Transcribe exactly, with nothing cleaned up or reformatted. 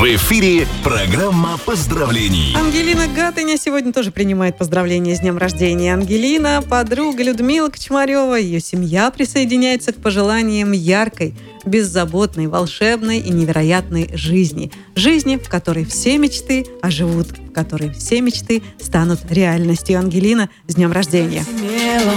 В эфире программа поздравлений. Ангелина Гатыня сегодня тоже принимает поздравления с днем рождения. Ангелина, подруга Людмила Кочмарева, ее семья присоединяется к пожеланиям яркой, беззаботной, волшебной и невероятной жизни. Жизни, в которой все мечты оживут, в которой все мечты станут реальностью. Ангелина, с днем рождения!